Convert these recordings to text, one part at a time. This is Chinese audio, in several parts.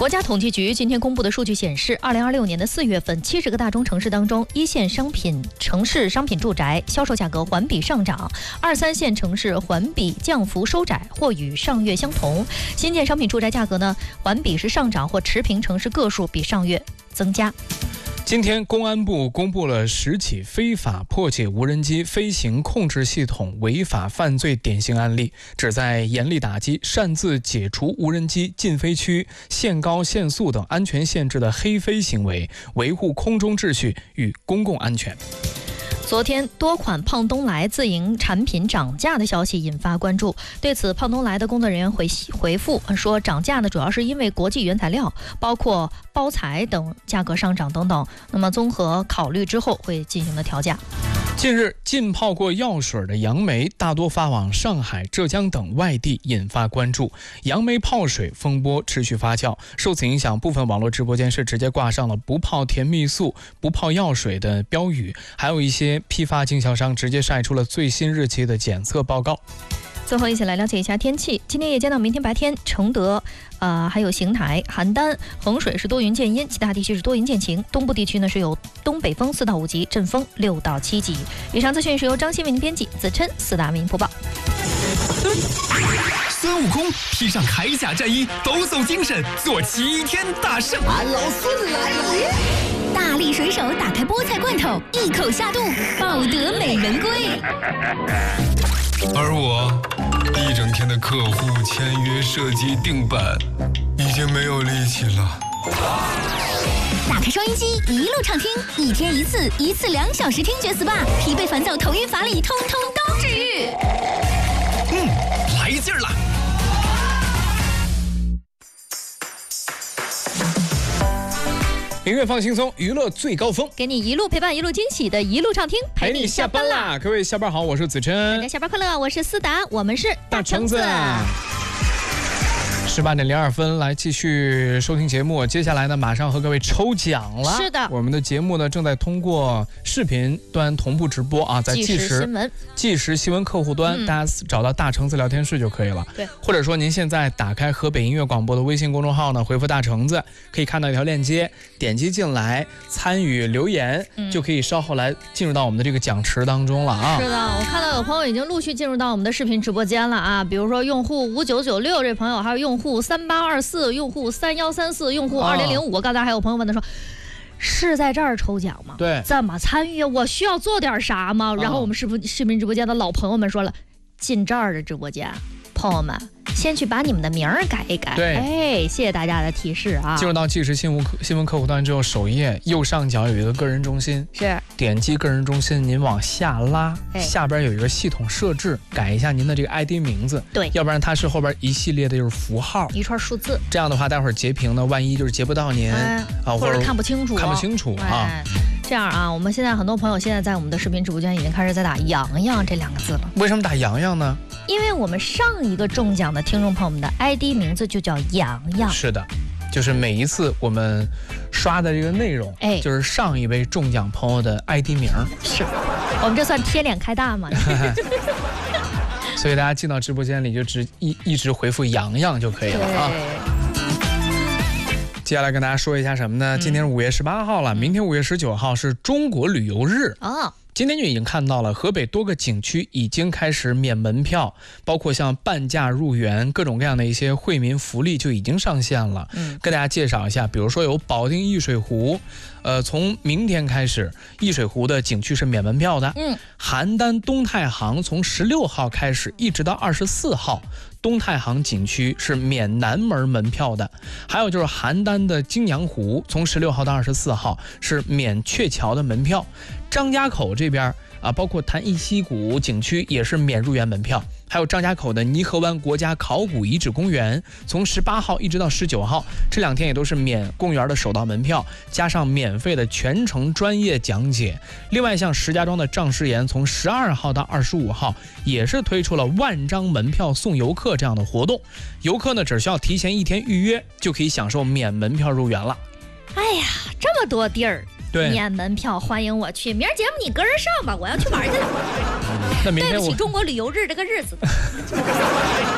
国家统计局今天公布的数据显示，2026年的4月份，70个大中城市当中，一线城市商品住宅销售价格环比上涨，2、3线城市环比降幅收窄或与上月相同。新建商品住宅价格呢，环比是上涨或持平，城市个数比上月增加。 今天，公安部公布了10起非法破解无人机飞行控制系统违法犯罪典型案例，旨在严厉打击擅自解除无人机禁飞区、限高限速等安全限制的黑飞行为，维护空中秩序与公共安全。 昨天，多款胖东来自营产品涨价的消息引发关注。对此，胖东来的工作人员回复说，涨价呢主要是因为国际原材料，包括包材等价格上涨等等。那么综合考虑之后，会进行的调价。 近日，浸泡过药水的杨梅大多发往上海、浙江等外地，引发关注。杨梅泡水风波持续发酵，受此影响，部分网络直播间是直接挂上了不泡甜蜜素、不泡药水的标语，还有一些批发经销商直接晒出了最新日期的检测报告。 最后一起来了解一下天气。今天夜间到明天白天，承德、还有邢台、邯郸、衡水是多云见阴，其他地区是多云见晴。东部地区呢是有东北风4到5级，阵风6到7级。以上资讯是由张新为您编辑，子琛4大为您播报。 孙悟空披上铠甲战衣，抖擞精神，做齐天大圣。 俺老孙来了！ 大力水手打开菠菜罐头，一口下肚，抱得美人归。 而我一整天的客户签约、设计、定版，已经没有力气了。 打开收音机，一路畅听，1天1次，1次2小时听觉 SPA， 疲惫烦躁、头晕乏力，通通都治愈。 来劲儿了！ 音乐放轻松，娱乐最高峰， 给你一路陪伴，一路惊喜的一路畅听，陪你下班啦！ 各位下班好，我是子琛， 大家下班快乐，我是思达，我们是大橙子。18点02分，来继续收听节目。接下来呢，马上和各位抽奖了。 是的， 我们的节目呢正在通过视频端同步直播啊，在即时新闻客户端，大家找到大橙子聊天室就可以了。 对， 或者说您现在打开河北音乐广播的微信公众号呢，回复大橙子，可以看到一条链接，点击进来参与留言，就可以稍后来进入到我们的这个奖池当中了啊。 是的，我看到有朋友已经陆续进入到我们的视频直播间了啊，比如说用户5996这朋友，还有用户3824，用户3134，用户2005。刚才还有朋友问他说，是在这儿抽奖吗？ 对， 怎么参与？我需要做点啥吗？然后我们视频直播间的老朋友们说了，进这儿的直播间，朋友们先去把你们的名儿改一改。 对， 哎，谢谢大家的提示啊！ 进入到即时新闻客户端之后，首页右上角有一个个人中心， 是点击个人中心，您往下拉，下边有一个系统设置，改一下您的这个 ID 名字。 对， 要不然它是后边一系列的就是符号， 一串数字。 这样的话，待会儿截屏呢，万一就是截不到您或者看不清楚啊。 这样啊，我们现在很多朋友现在在我们的视频直播间已经开始在打“洋洋”这2个字了。 为什么打洋洋呢？ 因为我们上一个中奖的听众朋友们的 ID 名字就叫洋洋。 是的，就是每一次我们刷的这个内容，就是上一位中奖朋友的 ID 名。 是，我们这算贴脸开大吗？ 所以大家进到直播间里就一直回复洋洋就可以了啊。接下来跟大家说一下什么呢？今天是5月18号了，明天5月19号是中国旅游日啊。今天就已经看到了，河北多个景区已经开始免门票，包括像半价入园，各种各样的一些惠民福利就已经上线了。跟大家介绍一下，比如说有保定易水湖，从明天开始，易水湖的景区是免门票的。邯郸东太行从16号开始，一直到24号。东太行景区是免南门门票的，还有就是邯郸的金阳湖，从16号到24号是免鹊桥的门票。张家口这边啊，包括潭沂溪谷景区也是免入园门票。还有张家口的泥河湾国家考古遗址公园，从18号一直到19号，这2天也都是免公园的首道门票，加上免费的全程专业讲解。另外，像石家庄的丈师岩，从12号到25号也是推出了万张门票送游客这样的活动，游客呢只需要提前1天预约，就可以享受免门票入园了。 哎呀，这么多地儿。 对， 免门票欢迎我去，明儿节目你个人上吧，我要去玩去了。 那明天对不起中国旅游日这个日子。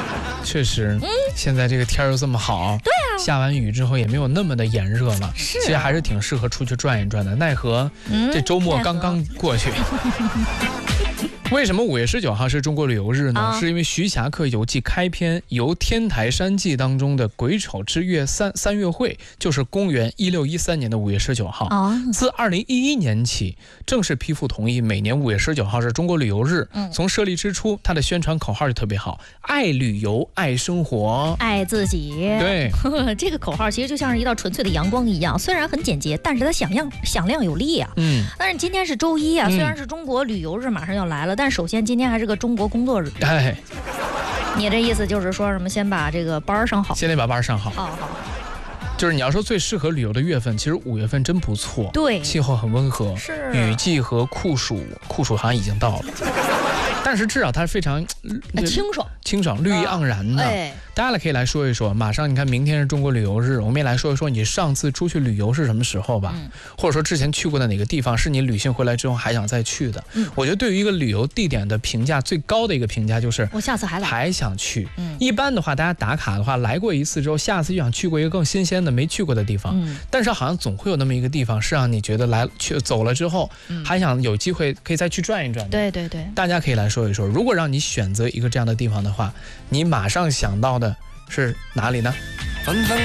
确实，现在这个天又这么好， 对啊， 下完雨之后也没有那么的炎热了， 是、 其实还是挺适合出去转一转的。奈何这周末刚刚过去。为什么5月19号是中国旅游日呢？是因为徐霞客游记开篇游天台山记当中的癸丑之月三月会，就是公元1613年的5月19号。自2011年起，正式批复同意每年5月19号是中国旅游日。从设立之初，它的宣传口号就特别好：爱旅游，爱生活， 爱自己。 对， 这个口号其实就像是一道纯粹的阳光一样，虽然很简洁，但是它响亮有力啊。但是今天是周一啊，虽然是中国旅游日马上要来了。但首先，今天还是个中国工作日。 哎， 你这意思就是说什么？先把这个班上好， 先得把班上好。 好。 就是你要说最适合旅游的月份，其实5月份真不错。 对， 气候很温和， 是雨季和酷暑好像已经到了，但是至少它是非常清爽、绿意盎然的。大家可以来说一说，马上你看明天是中国旅游日，我们也来说一说你上次出去旅游是什么时候吧，或者说之前去过的哪个地方是你旅行回来之后还想再去的。我觉得对于一个旅游地点的评价，最高的一个评价就是我下次还来， 还想去。一般的话，大家打卡的话，来过一次之后，下次就想去过一个更新鲜的没去过的地方。但是好像总会有那么一个地方是让你觉得走了之后，还想有机会可以再去转一转。 对， 大家可以来说一说，如果让你选择一个这样的地方的话，你马上想到的是哪里呢？ 纷纷